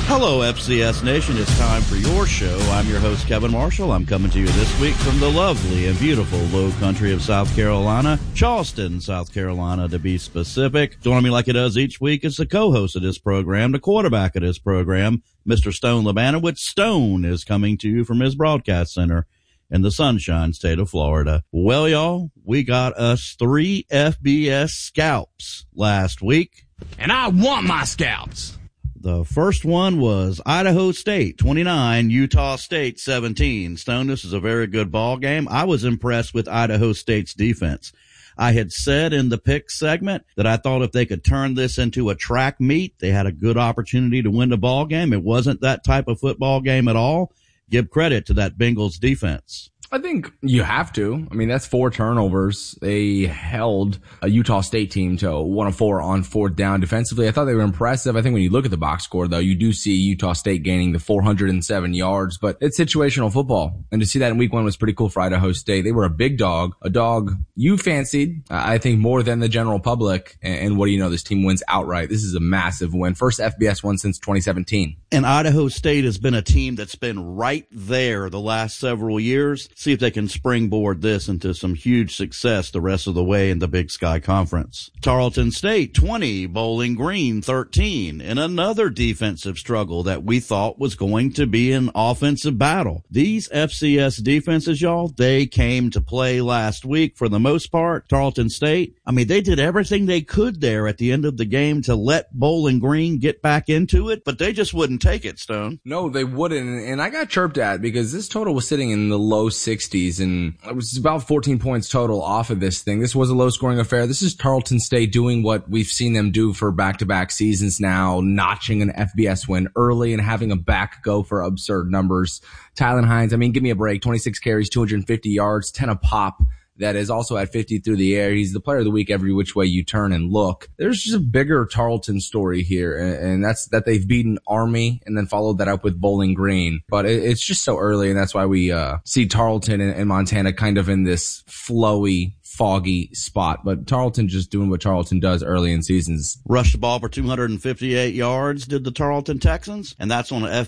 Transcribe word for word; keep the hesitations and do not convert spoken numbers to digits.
Hello, F C S Nation. It's time for your show. I'm your host, Kevin Marshall. I'm coming to you this week from the lovely and beautiful low country of South Carolina, Charleston, South Carolina, to be specific. Joining me like he does each week is the co-host of this program, the quarterback of this program, Mister Stone Labanowitz. Stone is coming to you from his broadcast center in the sunshine state of Florida. Well, y'all, we got us three F B S scalps last week. And I want my scalps. The first one was Idaho State twenty-nine, Utah State seventeen. Stone, this is a very good ball game. I was impressed with Idaho State's defense. I had said in the pick segment that I thought if they could turn this into a track meet, they had a good opportunity to win the ball game. It wasn't that type of football game at all. Give credit to that Bengals defense. I think you have to. I mean, that's four turnovers. They held a Utah State team to one of four on fourth down defensively. I thought they were impressive. I think when you look at the box score, though, you do see Utah State gaining the four hundred seven yards, but it's situational football. And to see that in week one was pretty cool for Idaho State. They were a big dog, a dog you fancied, I think, more than the general public. And what do you know? This team wins outright. This is a massive win. First F B S win since twenty seventeen. And Idaho State has been a team that's been right there the last several years. See if they can springboard this into some huge success the rest of the way in the Big Sky Conference. Tarleton State twenty, Bowling Green thirteen, in another defensive struggle that we thought was going to be an offensive battle. These F C S defenses, y'all, they came to play last week for the most part. Tarleton State, I mean, they did everything they could there at the end of the game to let Bowling Green get back into it, but they just wouldn't take it, Stone. No, they wouldn't. And I got chirped at because this total was sitting in the low sixties, and it was about fourteen points total off of this thing. This was a low-scoring affair. This is Tarleton State doing what we've seen them do for back-to-back seasons now, notching an F B S win early and having a back go for absurd numbers. Tylan Hines, I mean, give me a break. twenty-six carries, two hundred fifty yards, ten a pop. That is also at fifty through the air. He's the player of the week every which way you turn and look. There's just a bigger Tarleton story here, and that's that they've beaten Army and then followed that up with Bowling Green. But it's just so early, and that's why we uh see Tarleton and, and Montana kind of in this flowy, foggy spot. But Tarleton just doing what Tarleton does early in seasons. Rushed the ball for two hundred fifty-eight yards, did the Tarleton Texans, and that's on an F